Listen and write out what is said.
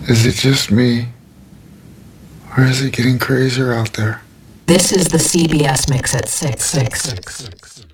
Is it just me? Or is it getting crazier out there? This is the CBS Mix at 6.